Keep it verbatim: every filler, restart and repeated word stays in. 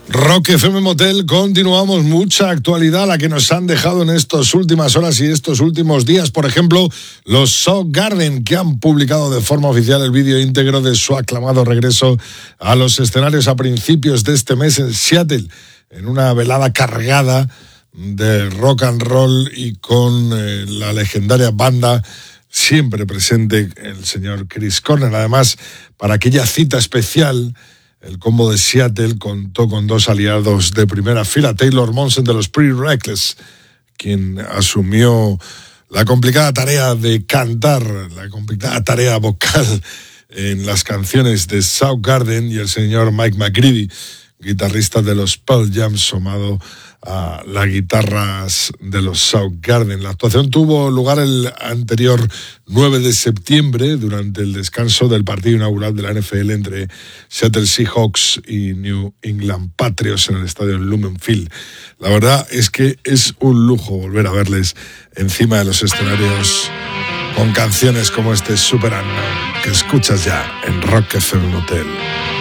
Rock F M Motel, continuamos, mucha actualidad la que nos han dejado en estas últimas horas y estos últimos días. Por ejemplo, los Soundgarden, que han publicado de forma oficial el vídeo íntegro de su aclamado regreso a los escenarios a principios de este mes en Seattle, en una velada cargada de rock and roll y con eh, la legendaria banda siempre presente, el señor Chris Cornell. Además, para aquella cita especial, el combo de Seattle contó con dos aliados de primera fila: Taylor Momsen de los Pretty Reckless, quien asumió la complicada tarea de cantar, la complicada tarea vocal en las canciones de Soundgarden, y el señor Mike McCready, guitarrista de los Pearl Jam, sumado a las guitarras de los Soundgarden. La actuación tuvo lugar el anterior nueve de septiembre, durante el descanso del partido inaugural de la N F L entre Seattle Seahawks y New England Patriots en el estadio Lumen Field. La verdad es que es un lujo volver a verles encima de los escenarios con canciones como este Super Unknown, que escuchas ya en Rock F M Motel.